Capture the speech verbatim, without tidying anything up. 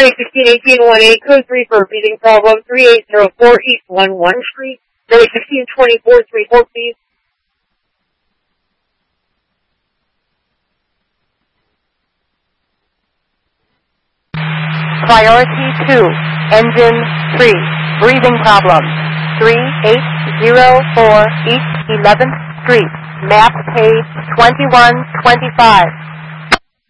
Runway sixteen eighteen one eight, code three for repeating problem, three eight zero four East one one Street. Runway sixteen twenty-four three four, please. Priority two, engine three, breathing problem, three eight zero four East eleventh Street, map page twenty-one twenty-five.